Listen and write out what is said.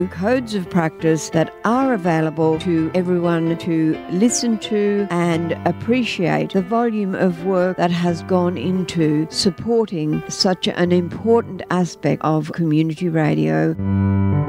codes of practice that are available to everyone to listen to and appreciate the volume of work that has gone into supporting such an important aspect of community radio.